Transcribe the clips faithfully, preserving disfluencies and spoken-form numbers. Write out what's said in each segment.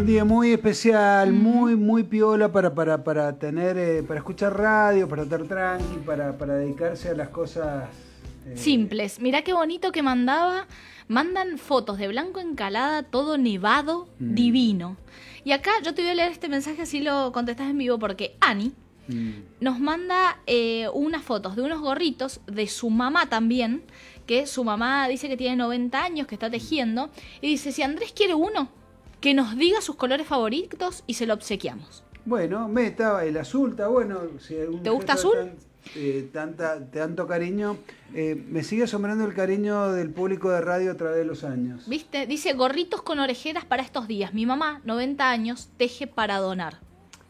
día muy especial, Mm. muy, muy piola para, para, para tener, eh, para escuchar radio, para estar tranqui, para, para dedicarse a las cosas eh, simples. Mirá qué bonito que mandaba. Mandan fotos de blanco encalada, todo nevado, Mm. divino. Y acá yo te voy a leer este mensaje así lo contestás en vivo porque Ani mm, nos manda eh, unas fotos de unos gorritos de su mamá también, que su mamá dice que tiene noventa años, que está tejiendo, y dice, si Andrés quiere uno, que nos diga sus colores favoritos y se lo obsequiamos. Bueno, meta, el azul está bueno. Si hay un ¿Te gusta gesto de azul? tan- eh, tanta, tanto cariño. Eh, me sigue asombrando el cariño del público de radio a través de los años. ¿Viste? Dice, gorritos con orejeras para estos días. Mi mamá, noventa años, teje para donar.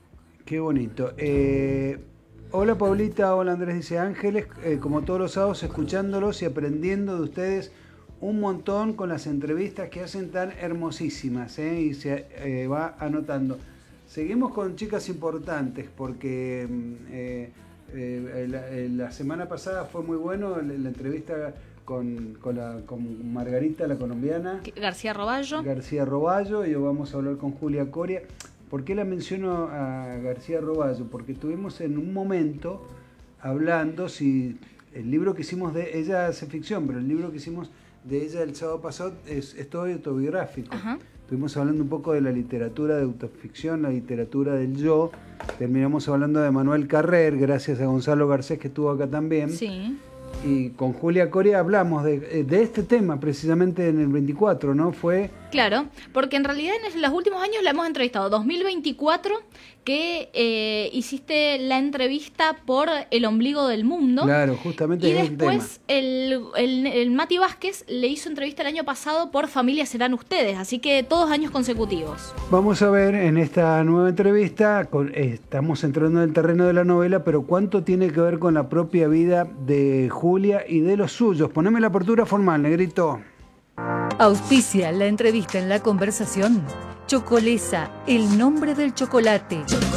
Qué bonito. Eh, hola Paulita, hola Andrés, dice Ángeles, eh, como todos los sábados escuchándolos y aprendiendo de ustedes un montón con las entrevistas que hacen tan hermosísimas, ¿eh? Y se eh, va anotando. Seguimos con chicas importantes porque mm, eh, eh, la, eh, la semana pasada fue muy bueno la, la entrevista con, con, la, con Margarita, la colombiana. García Roballo. García Roballo, y hoy vamos a hablar con Julia Coria. ¿Por qué la menciono a García Roballo? Porque estuvimos en un momento hablando, si el libro que hicimos de ella hace ficción, pero el libro que hicimos de ella el sábado pasado es, es todo autobiográfico. Ajá. Estuvimos hablando un poco de la literatura de autoficción, la literatura del yo. Terminamos hablando de Manuel Carrer, gracias a Gonzalo Garcés que estuvo acá también. Sí. Y con Julia Coria hablamos de, de este tema precisamente en el veinticuatro, ¿no? Fue... Claro, porque en realidad en los últimos años la hemos entrevistado. dos mil veinticuatro, que eh, hiciste la entrevista por El Ombligo del Mundo. Claro, justamente Y es el tema. después el, el, el Mati Vázquez le hizo entrevista el año pasado por Familia Serán Ustedes, así que todos años consecutivos. Vamos a ver en esta nueva entrevista, con, eh, estamos entrando en el terreno de la novela, pero cuánto tiene que ver con la propia vida de Julia y de los suyos. Poneme la apertura formal, negrito. Auspicia la entrevista en La Conversación. Chocolesa, el nombre del chocolate.